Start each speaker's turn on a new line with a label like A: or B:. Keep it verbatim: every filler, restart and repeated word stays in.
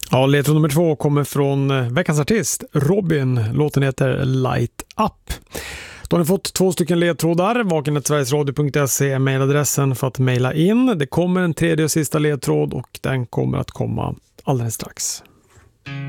A: Ja, ledtråd nummer två kommer från veckans artist Robin. Låten heter Light Up. Då har ni fått två stycken ledtrådar. vakenet sveriges radio punkt se är mejladressen för att mejla in. Det kommer en tredje och sista ledtråd och den kommer att komma alldeles strax.